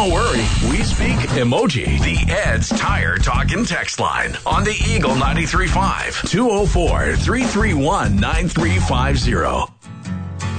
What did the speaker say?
Don't worry, we speak emoji. The Ed's Tire Talkin' text line on the Eagle 93.5 204-331-9350.